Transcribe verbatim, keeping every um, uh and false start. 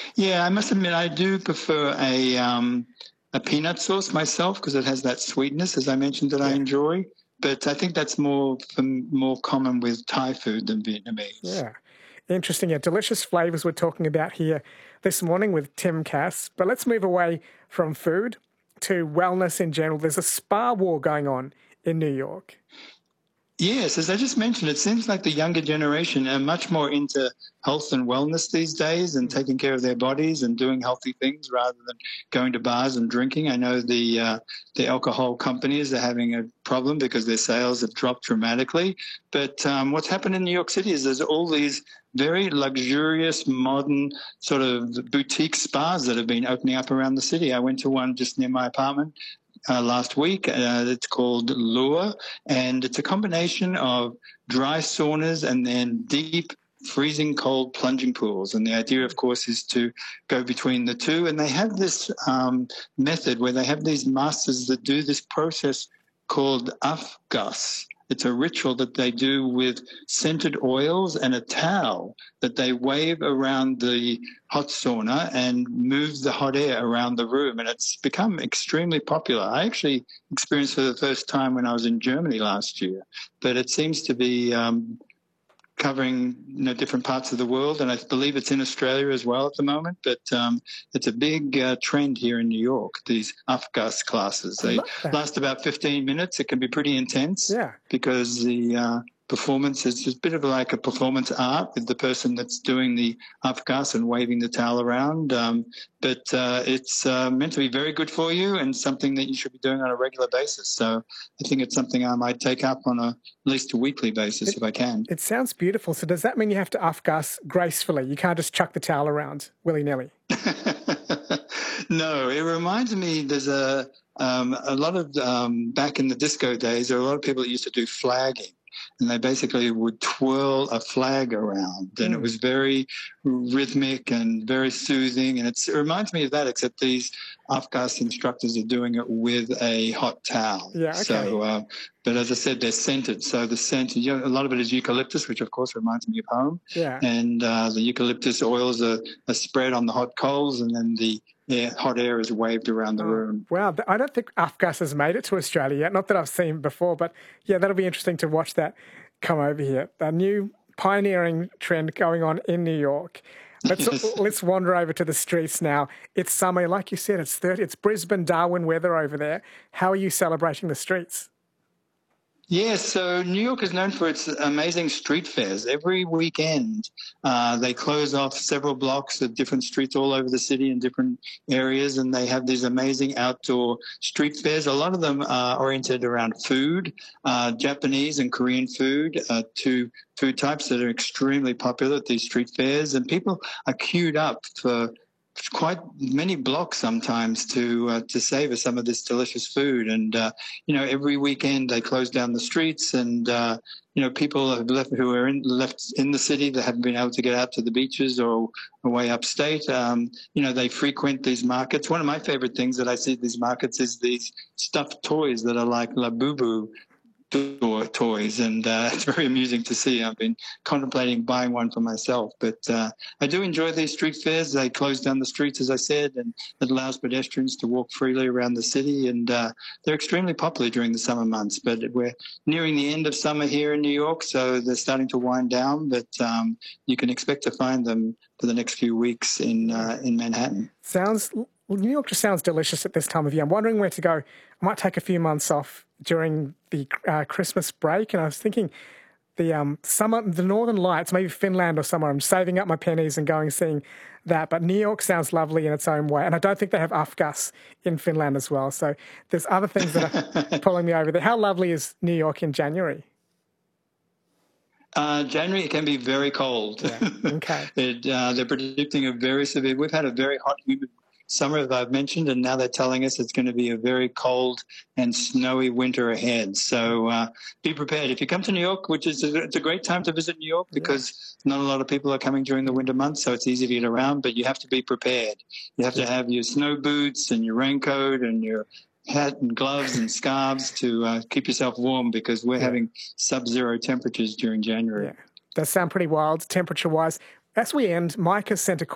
Yeah, I must admit I do prefer a um, a peanut sauce myself because it has that sweetness, as I mentioned, that I Yeah. enjoy. But I think that's more more common with Thai food than Vietnamese. Yeah. Interesting. Yeah, delicious flavors we're talking about here this morning with Tim Cass. But let's move away from food to wellness in general. There's a spa war going on in New York. Yes, as I just mentioned, it seems like the younger generation are much more into health and wellness these days and taking care of their bodies and doing healthy things rather than going to bars and drinking. I know the uh, the alcohol companies are having a problem because their sales have dropped dramatically. But um, what's happened in New York City is there's all these very luxurious, modern sort of boutique spas that have been opening up around the city. I went to one just near my apartment Uh, last week. Uh, it's called Lure, and it's a combination of dry saunas and then deep freezing cold plunging pools. And the idea, of course, is to go between the two. And they have this um, method where they have these masters that do this process called afgas. It's a ritual that they do with scented oils and a towel that they wave around the hot sauna and move the hot air around the room. And it's become extremely popular. I actually experienced for the first time when I was in Germany last year, but it seems to be um, covering you know, different parts of the world, and I believe it's in Australia as well at the moment. But um, it's a big uh, trend here in New York, these Afgas classes. They last about fifteen minutes. It can be pretty intense Yeah. because the uh, performance is just a bit of like a performance art with the person that's doing the Afgas and waving the towel around. Um, but uh, it's uh, meant to be very good for you and something that you should be doing on a regular basis. So I think it's something I might take up on a, at least a weekly basis It, if I can. It sounds beautiful. So does that mean you have to Afgas gracefully? You can't just chuck the towel around willy-nilly? No, it reminds me there's a, um, a lot of, um, back in the disco days, there were a lot of people that used to do flagging. And they basically would twirl a flag around, and mm. it was very rhythmic and very soothing. And it's, it reminds me of that, except these Afgas instructors are doing it with a hot towel. Yeah, okay. So, uh, but as I said, they're scented. So the scent, you know, a lot of it is eucalyptus, which of course reminds me of home. Yeah. And uh, the eucalyptus oils are, are spread on the hot coals, and then the Yeah, hot air is waved around the oh, room. Wow, I don't think Afgas has made it to Australia yet. Not that I've seen before, but yeah, that'll be interesting to watch that come over here. A new pioneering trend going on in New York. Let's yes. let's wander over to the streets now. It's summer, like you said. It's thirty. It's Brisbane, Darwin weather over there. How are you celebrating the streets? Yes, so New York is known for its amazing street fairs. Every weekend, uh, they close off several blocks of different streets all over the city in different areas, and they have these amazing outdoor street fairs. A lot of them are oriented around food, uh, Japanese and Korean food, uh, two food types that are extremely popular at these street fairs, and people are queued up for quite many blocks sometimes to uh, to savor some of this delicious food. And uh, you know, every weekend they close down the streets, and uh, you know, people have left who are in, left in the city that haven't been able to get out to the beaches or away upstate. Um, you know, they frequent these markets. One of my favorite things that I see at these markets is these stuffed toys that are like Labubu toys, and uh, it's very amusing to see. I've been contemplating buying one for myself, but uh, I do enjoy these street fairs. They close down the streets, as I said, and it allows pedestrians to walk freely around the city, and uh, they're extremely popular during the summer months. But we're nearing the end of summer here in New York, so they're starting to wind down, but um, you can expect to find them for the next few weeks in uh, in Manhattan. Sounds New York just sounds delicious at this time of year. I'm wondering where to go. I might take a few months off during the uh, Christmas break, and I was thinking the um, summer, the Northern Lights, maybe Finland or somewhere. I'm saving up my pennies and going seeing that. But New York sounds lovely in its own way, and I don't think they have Afgas in Finland as well. So there's other things that are pulling me over there. How lovely is New York in January? Uh, January, it can be very cold. Yeah. Okay. it, uh, they're predicting a very severe, we've had a very hot, humid summer, as I've mentioned, and now they're telling us it's going to be a very cold and snowy winter ahead. So uh, be prepared. If you come to New York, which is a, it's a great time to visit New York because yeah. not a lot of people are coming during the winter months, so it's easy to get around, but you have to be prepared. You have to have your snow boots and your raincoat and your hat and gloves and scarves to uh, keep yourself warm because we're yeah. having sub-zero temperatures during January. Yeah. Does sound pretty wild temperature-wise. As we end, Mike has sent a